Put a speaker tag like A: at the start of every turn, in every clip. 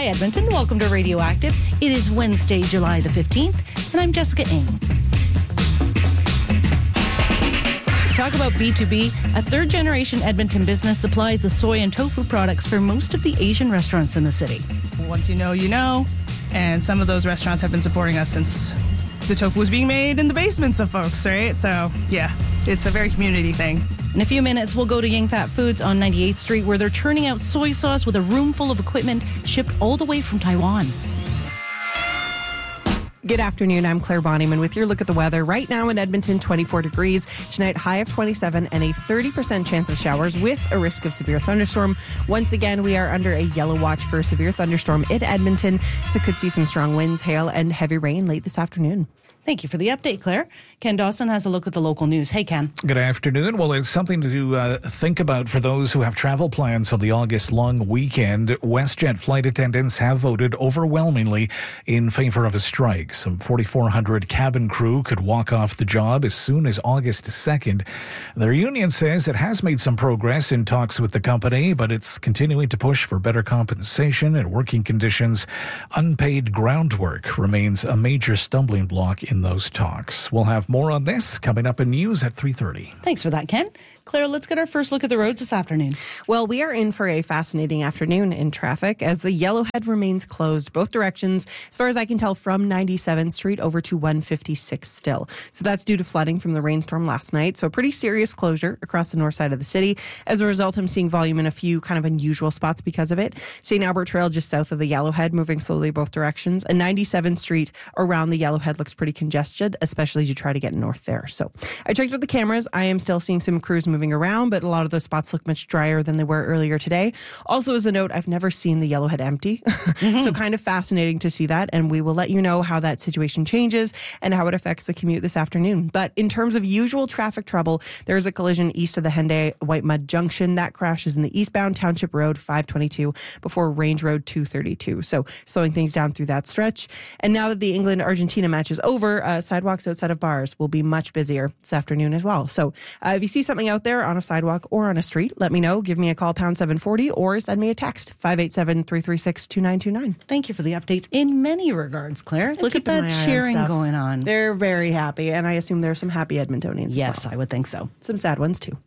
A: Hi, Edmonton. Welcome to Radioactive. It is Wednesday, July the 15th, and I'm Jessica Ng. Talk about B2B. A third-generation Edmonton business supplies the soy and tofu products for most of the Asian restaurants in the city.
B: Once you know, and some of those restaurants have been supporting us since the tofu was being made in the basements of folks, right? So, yeah, it's a very community thing.
A: In a few minutes, we'll go to Ying Fat Foods on 98th Street, where they're churning out soy sauce with a room full of equipment shipped all the way from Taiwan.
C: Good afternoon, I'm Claire Bonnyman with your look at the weather. Right now in Edmonton, 24 degrees. Tonight, high of 27 and a 30% chance of showers with a risk of severe thunderstorm. Once again, we are under a yellow watch for a severe thunderstorm in Edmonton, so could see some strong winds, hail, and heavy rain late this afternoon.
A: Thank you for the update, Claire. Ken Dawson has a look at the local news. Hey, Ken.
D: Good afternoon. Well, it's something to think about for those who have travel plans on the August long weekend. WestJet flight attendants have voted overwhelmingly in favor of a strike. Some 4,400 cabin crew could walk off the job as soon as August 2nd. Their union says it has made some progress in talks with the company, but it's continuing to push for better compensation and working conditions. Unpaid groundwork remains a major stumbling block in those talks. We'll have more on this coming up in news at 3:30.
A: Thanks for that, Ken. Claire, let's get our first look at the roads this afternoon.
C: Well, we are in for a fascinating afternoon in traffic as the Yellowhead remains closed both directions, as far as I can tell, from 97th Street over to 156 still. So that's due to flooding from the rainstorm last night. So a pretty serious closure across the north side of the city. As a result, I'm seeing volume in a few kind of unusual spots because of it. St. Albert Trail just south of the Yellowhead, moving slowly both directions. And 97th Street around the Yellowhead looks pretty congested, especially as you try to get north there. So I checked with the cameras. I am still seeing some crews moving around, but a lot of those spots look much drier than they were earlier today. Also, as a note, I've never seen the Yellowhead empty. So kind of fascinating to see that. And we will let you know how that situation changes and how it affects the commute this afternoon. But in terms of usual traffic trouble, there is a collision east of the Henday White Mud Junction. That crash is in the eastbound Township Road 522 before Range Road 232. So slowing things down through that stretch. And now that the England-Argentina match is over, sidewalks outside of bars will be much busier this afternoon as well. So if you see something out there on a sidewalk or on a street, let me know. Give me a call, pound 740, or send me a text, 587-336-2929.
A: Thank you for the updates in many regards, Claire. Look at that cheering going on.
C: They're very happy, and I assume there's some happy Edmontonians
A: Yes,
C: as well.
A: I would think so.
C: Some sad ones, too.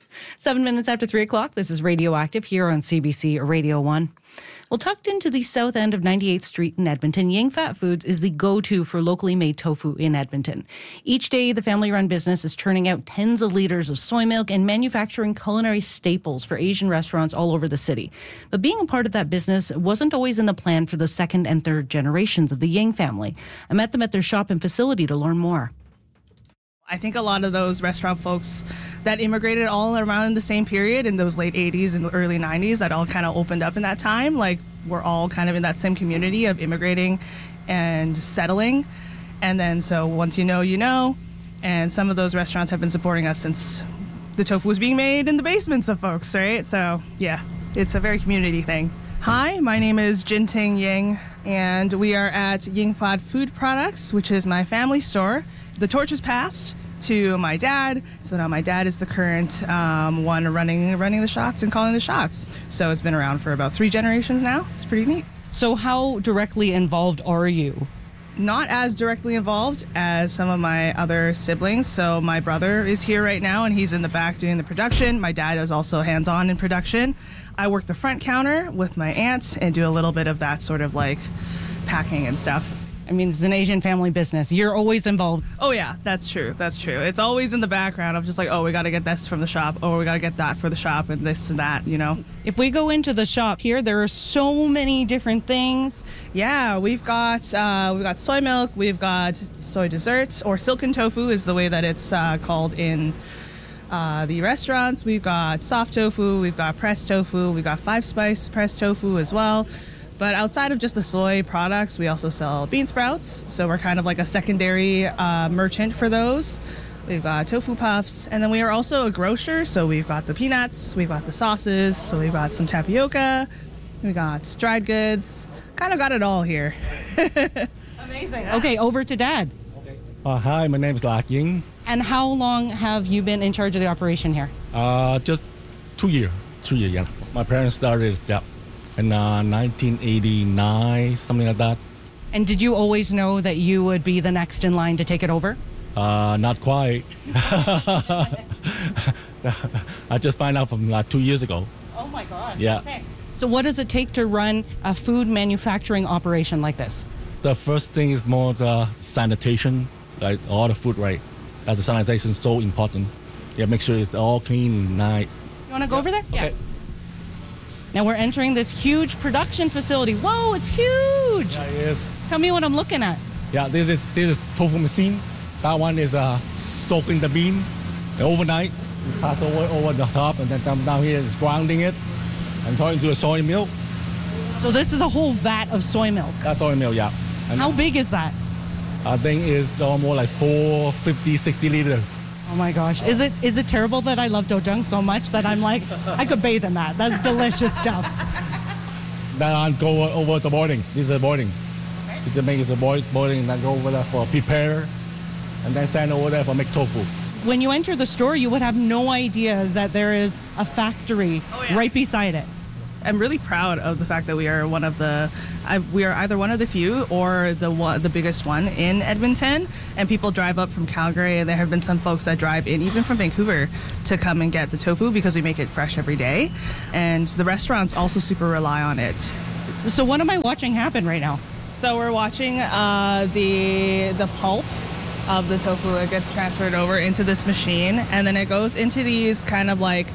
A: 7 minutes after 3 o'clock, this is Radioactive here on CBC Radio 1. Well, tucked into the south end of 98th Street in Edmonton, Ying Fat Foods is the go-to for locally made tofu in Edmonton. Each day, the family-run business is churning out tens of liters of soy milk and manufacturing culinary staples for Asian restaurants all over the city. But being a part of that business wasn't always in the plan for the second and third generations of the Ying family. I met them at their shop and facility to learn more.
B: I think a lot of those restaurant folks that immigrated all around the same period in those late 80s and early 90s that all kind of opened up in that time, like we're all kind of in that same community of immigrating and settling. And then so once you know, and some of those restaurants have been supporting us since the tofu was being made in the basements of folks, right? So yeah, it's a very community thing. Hi, my name is Jinting Ying, and we are at Ying Fat Food Products, which is my family store. The torch is passed to my dad, so now my dad is the current one running the shots and calling the shots. So it's been around for about 3 generations now. It's pretty neat.
A: So how directly involved are you?
B: Not as directly involved as some of my other siblings. So my brother is here right now, and he's in the back doing the production. My dad is also hands-on in production. I work the front counter with my aunt and do a little bit of that sort of like packing and stuff.
A: I mean, it's an Asian family business. You're always involved.
B: Oh, yeah, that's true. That's true. It's always in the background of just like, oh, we got to get this from the shop. Oh, we got to get that for the shop and this and that, you know.
A: If we go into the shop here, there are so many different things.
B: Yeah, we've got soy milk. We've got soy dessert, or silken tofu is the way that it's called in the restaurants. We've got soft tofu. We've got pressed tofu. We've got 5-spice pressed tofu as well. But outside of just the soy products, we also sell bean sprouts. So we're kind of like a secondary merchant for those. We've got tofu puffs. And then we are also a grocer. So we've got the peanuts, we've got the sauces, so we've got some tapioca, we got dried goods. Kind of got it all here.
A: Amazing. Okay, over to Dad.
E: Hi, my name is Lak Ying.
A: And how long have you been in charge of the operation here?
E: Just 2 years. 3 years, yeah. My parents started, yeah. in 1989, something like that.
A: And did you always know that you would be the next in line to take it over?
E: Not quite. I just found out from like 2 years ago.
A: Oh my God.
E: Yeah.
A: Okay. So what does it take to run a food manufacturing operation like this?
E: The first thing is more the sanitation, like all the food, right? As the sanitation is so important. Yeah, make sure it's all clean, nice.
A: You want to go over there?
E: Okay.
A: Now we're entering this huge production facility. Whoa, it's huge.
E: Yeah, it is.
A: Tell me what I'm looking at.
E: Yeah, this is tofu machine. That one is soaking the bean overnight. You pass over the top and then come down here, it's grounding it and turning to a soy milk.
A: So this is a whole vat of soy milk.
E: That's soy milk, yeah. And
A: How big is that?
E: I think it's almost like 450, 60 liter.
A: Oh my gosh. Is it terrible that I love dojang so much that I'm like, I could bathe in that. That's delicious stuff.
E: Then I go over the boiling. This is the boiling. It's the make the boiling and then go over there for prepare and then send over there for make tofu.
A: When you enter the store, you would have no idea that there is a factory right beside it.
B: I'm really proud of the fact that we are we are either one of the few or the biggest one in Edmonton. And people drive up from Calgary, and there have been some folks that drive in even from Vancouver to come and get the tofu because we make it fresh every day. And the restaurants also super rely on it.
A: So what am I watching happen right now?
B: So we're watching the pulp of the tofu. It gets transferred over into this machine, and then it goes into these kind of like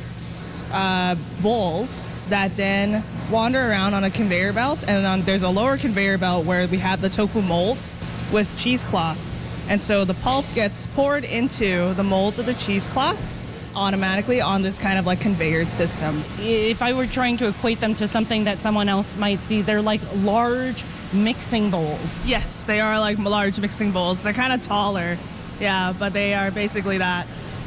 B: bowls that then wander around on a conveyor belt, and then there's a lower conveyor belt where we have the tofu molds with cheesecloth. And so the pulp gets poured into the molds of the cheesecloth automatically on this kind of like conveyored system.
A: If I were trying to equate them to something that someone else might see, they're like large mixing bowls.
B: Yes, they are like large mixing bowls. They're kind of taller, yeah, but they are basically that.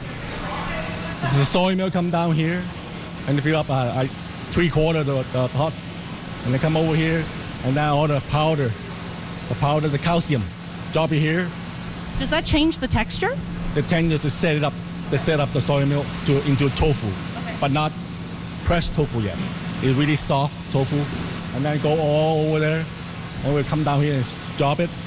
E: The soy milk come down here and fill up 3/4 the pot, and they come over here and then all the powder, the calcium, drop it here.
A: Does that change the texture?
E: They tend to set it up. They set up the soy milk into tofu, but not fresh tofu yet. It's really soft tofu, and then go all over there, and we'll come down here and drop it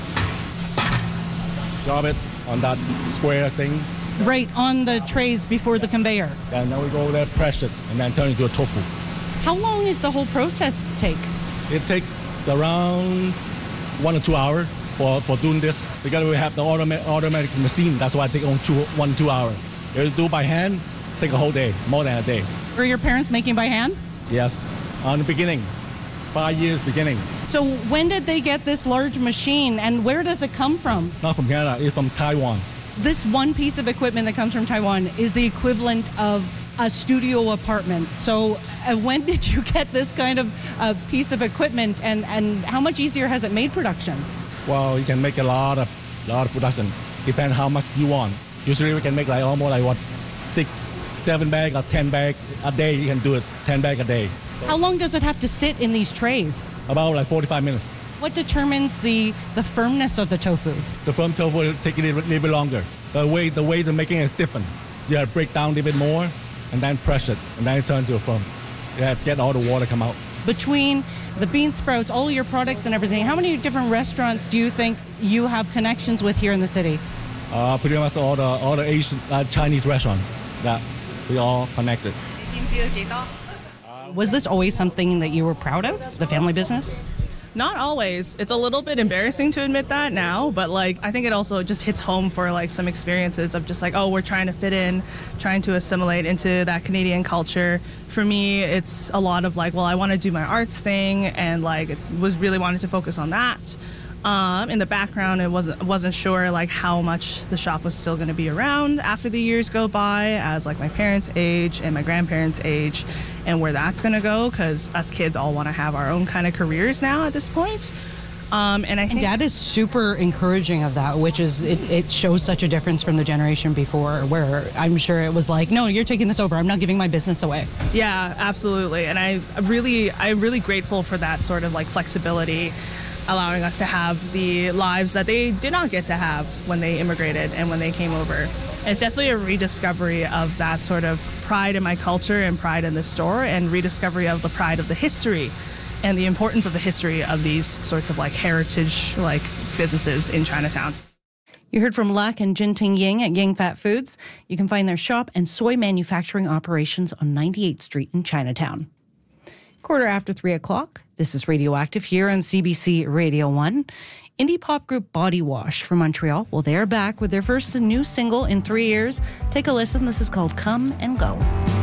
E: on that square thing.
A: Right on the trays before the conveyor.
E: And then we go over there, press it, and then turn it into a tofu.
A: How long is the whole process take?
E: It takes around 1 or 2 hours for doing this, because we have the automatic machine. That's why it takes 1 or 2 hours. If you do by hand, take a whole day, more than a day.
A: Were your parents making by hand?
E: Yes, on the beginning, 5 years beginning.
A: So when did they get this large machine, and where does it come from?
E: Not from Canada, it's from Taiwan.
A: This one piece of equipment that comes from Taiwan is the equivalent of a studio apartment. So when did you get this kind of piece of equipment, and how much easier has it made production?
E: Well, you can make a lot of production. Depends how much you want. Usually we can make like almost like what, 6, 7 bags or 10 bags a day. You can do it 10 bags a day. So
A: How long does it have to sit in these trays?
E: about like 45 minutes.
A: What determines the firmness of the tofu?
E: The firm tofu will take a little bit longer. The way the making is different. You have to break down a little bit more and then press it, and then it turns to a firm. You have to get all the water come out.
A: Between the bean sprouts, all your products and everything, how many different restaurants do you think you have connections with here in the city?
E: Pretty much all the Asian Chinese restaurants that we all connected.
A: Was this always something that you were proud of, the family business?
B: Not always. It's a little bit embarrassing to admit that now, but like I think it also just hits home for like some experiences of just like, oh, we're trying to fit in, trying to assimilate into that Canadian culture. For me, it's a lot of like, well, I want to do my arts thing, and like was really wanted to focus on that. In the background, it wasn't sure like how much the shop was still going to be around after the years go by, as like my parents' age and my grandparents' age, and where that's going to go, because us kids all want to have our own kind of careers now at this point. And I think
A: Dad is super encouraging of that, which is, it shows such a difference from the generation before, where I'm sure it was like, no, you're taking this over. I'm not giving my business away.
B: Yeah, absolutely. And I'm really grateful for that sort of like flexibility, allowing us to have the lives that they did not get to have when they immigrated and when they came over. And it's definitely a rediscovery of that sort of pride in my culture and pride in the store, and rediscovery of the pride of the history and the importance of the history of these sorts of like heritage like businesses in Chinatown.
A: You heard from Lak and Jinting Ying at Ying Fat Foods. You can find their shop and soy manufacturing operations on 98th Street in Chinatown. 3:15. This is Radioactive here on CBC Radio 1. Indie pop group Body Wash from Montreal. Well, they're back with their first new single in 3 years. Take a listen. This is called Come and Go.